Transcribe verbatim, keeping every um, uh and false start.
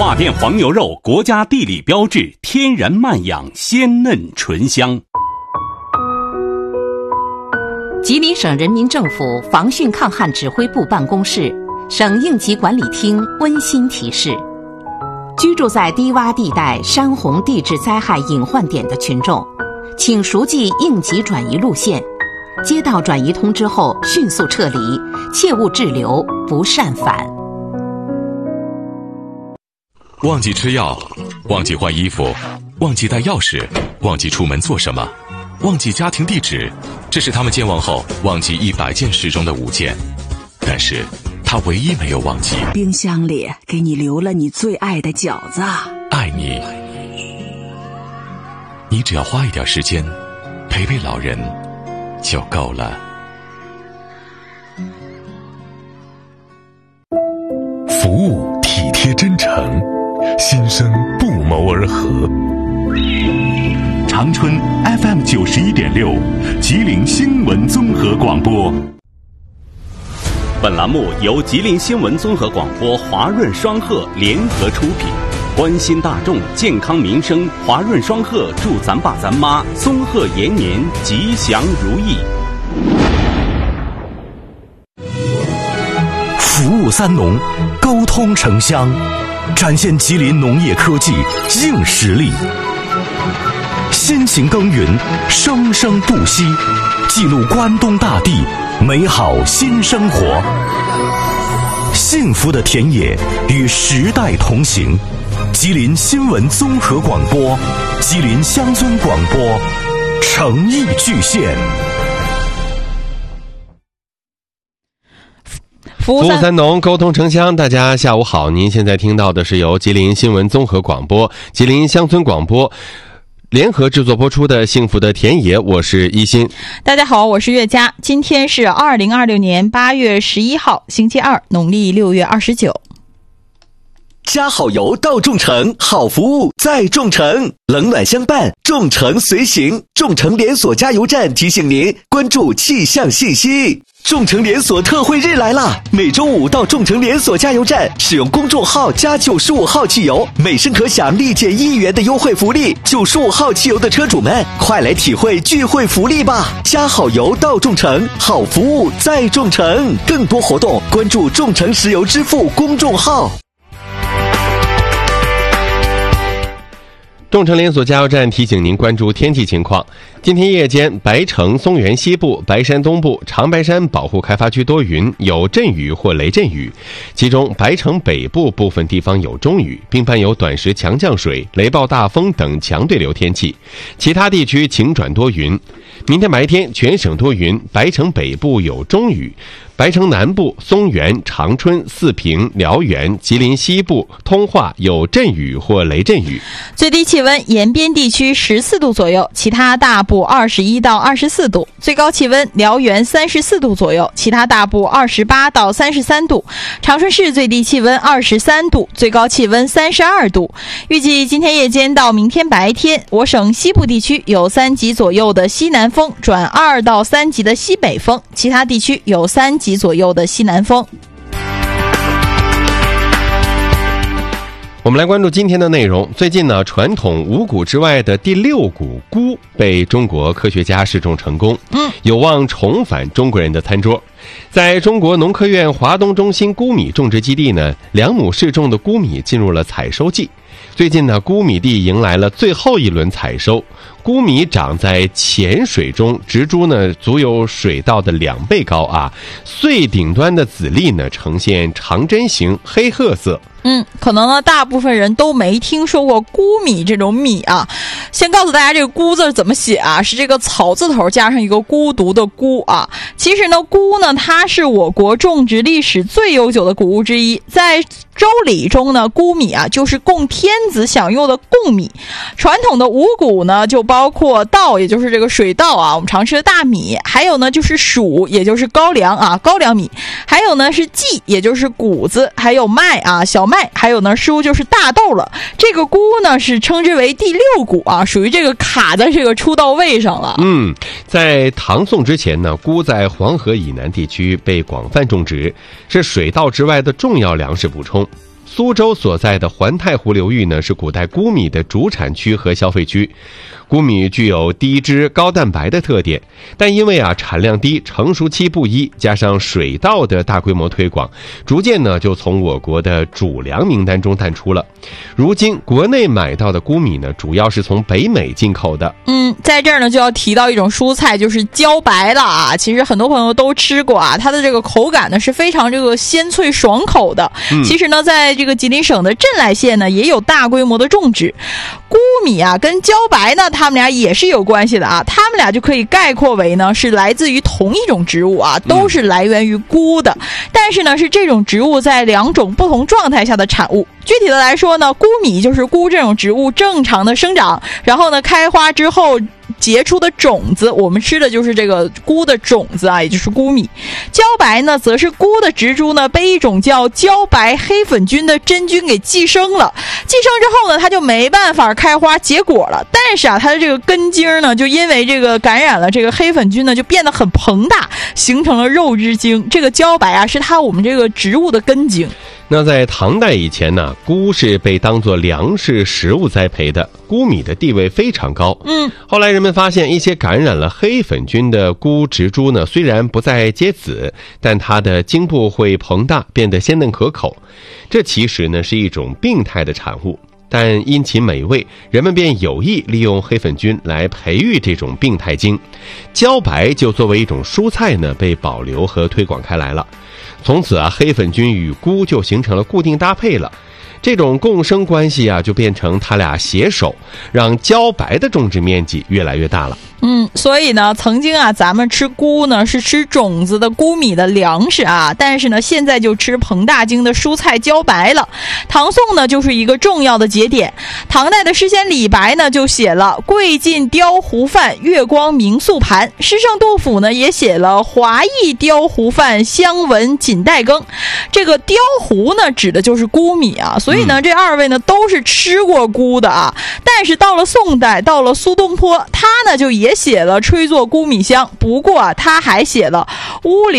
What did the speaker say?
华甸黄牛肉，国家地理标志，天然慢养，鲜嫩醇香。 吉林省人民政府防汛抗旱指挥部办公室、省应急管理厅温馨提示：居住在低洼地带、山洪地质灾害隐患点的群众，请熟记应急转移路线，接到转移通知后迅速撤离，切勿滞留，不擅返。 忘记吃药，忘记换衣服，忘记带钥匙，忘记出门做什么，忘记家庭地址，这是他们健忘后忘记一百件事中的五件。但是他唯一没有忘记， 冰箱里给你留了你最爱的饺子。 爱你，你只要花一点时间陪陪老人就够了。 服务体贴真诚，心声不谋而合。 长春 F M 九十一点六，吉林新闻综合广播。 本栏目由吉林新闻综合广播、华润双鹤联合出品，关心大众健康民生。华润双鹤祝咱爸咱妈松鹤延年，吉祥如意。 服务三农，沟通城乡，展现吉林农业科技硬实力。辛勤耕耘，生生不息，记录关东大地美好新生活。幸福的田野与时代同行。吉林新闻综合广播，吉林乡村广播，诚意巨献。 服务三农，沟通城乡。大家下午好，您现在听到的是由吉林新闻综合广播、吉林乡村广播联合制作播出的《幸福的田野》，我是一心。 大家好，我是岳佳。今天是二零二六年八月十一号，星期二，农历六月二十九。 加好油到众诚，好服务在众诚，冷暖相伴，众诚随行。众诚连锁加油站提醒您关注气象信息。众诚连锁特惠日来啦！每周五到众诚连锁加油站使用公众号加九十五号汽油，每升可享立减一元的优惠福利。九十五号汽油的车主们，快来体会聚会福利吧！加好油到众诚，好服务在众诚。更多活动关注众诚石油支付公众号。 众诚连锁加油站提醒您关注天气情况。今天夜间，白城、松原西部、白山东部、长白山保护开发区多云，有阵雨或雷阵雨，其中白城北部部分地方有中雨，并伴有短时强降水、雷暴大风等强对流天气，其他地区晴转多云。明天白天全省多云，白城北部有中雨，白城南部、松原、长春、四平、辽源、吉林西部、通化有阵雨或雷阵雨。 最低气温沿边地区十四度左右，其他大部二十一到二十四度。最高气温辽源三十四度左右，其他大部二十八到三十三度。长春市最低气温二十三度，最高气温三十二度。预计今天夜间到明天白天，我省西部地区有三级左右的西南风转二到三级的西北风，其他地区有三级左右的西南风。 我们来关注今天的内容。最近呢，传统五谷之外的第六谷钴被中国科学家试种成功，嗯，有望重返中国人的餐桌。在中国农科院华东中心钴米种植基地呢，两亩试种的钴米进入了采收季。最近呢，钴米地迎来了最后一轮采收。钴米长在浅水中，植株呢足有水稻的两倍高啊，穗顶端的籽粒呢呈现长针形黑褐色。 嗯，可能呢大部分人都没听说过钴米这种米啊。先告诉大家这个钴字怎么写啊，是这个草字头加上一个孤独的孤啊。其实呢钴呢它是我国种植历史最悠久的谷物之一，在周礼中呢钴米啊就是供天子享用的贡米。传统的五谷呢就包括稻，也就是这个水稻啊，我们常吃的大米，还有呢就是黍，也就是高粱啊，高粱米，还有呢是稷，也就是谷子，还有麦啊，小麦，还有呢黍就是大豆了。这个钴呢是称之为第六谷啊，属于这个卡在这个出稻位上了。 嗯，在唐宋之前呢，钴在黄河以南地区被广泛种植，是水稻之外的重要粮食补充。 苏州所在的环太湖流域呢，是古代钴米的主产区和消费区。钴米具有低脂高蛋白的特点，但因为啊产量低、成熟期不一，加上水稻的大规模推广，逐渐呢就从我国的主粮名单中淡出了。如今国内买到的钴米呢，主要是从北美进口的。 嗯，在这儿呢就要提到一种蔬菜，就是茭白了啊。其实很多朋友都吃过啊，它的这个口感呢是非常这个鲜脆爽口的。嗯、其实呢，在这个吉林省的镇来县呢，也有大规模的种植。钴米啊跟茭白呢，它们俩也是有关系的啊，它们俩就可以概括为呢是来自于同一种植物啊，都是来源于钴的，嗯、但是呢是这种植物在两种不同状态下的产物。具体的来说呢，钴米就是钴这种植物正常的生长，然后呢开花之后结出的种子，我们吃的就是这个钴的种子啊，也就是钴米。茭白呢则是钴的植株呢被一种叫茭白黑粉菌的真菌给寄生了，寄生之后呢它就没办法开花结果了，但是啊它的这个根茎呢就因为这个感染了这个黑粉菌呢就变得很膨大，形成了肉汁茎。这个茭白啊是它我们这个植物的根茎。 那在唐代以前呢，钴是被当作粮食食物栽培的，钴米的地位非常高。嗯，后来人们发现一些感染了黑粉菌的钴植株呢，虽然不再结籽，但它的茎部会膨大，变得鲜嫩可口。这其实呢是一种病态的产物，但因其美味，人们便有意利用黑粉菌来培育这种病态茎。茭白就作为一种蔬菜呢，被保留和推广开来了。从此啊，黑粉菌与钴就形成了固定搭配了。这种共生关系啊，就变成他俩携手，让茭白的种植面积越来越大了。 嗯，所以呢，曾经啊，咱们吃钴呢是吃种子的钴米的粮食啊，但是呢，现在就吃膨大茎的蔬菜茭白了。唐宋呢，就是一个重要的节点。唐代的诗仙李白呢，就写了“桂尽雕胡饭，月光明素盘”。诗圣杜甫呢，也写了“华意雕胡饭，香闻锦带羹”。这个雕胡呢，指的就是钴米啊，所以呢，这二位呢都是吃过钴的啊。但是到了宋代，到了苏东坡，他呢就也写了吹作钴米香，不过啊他还写了乌林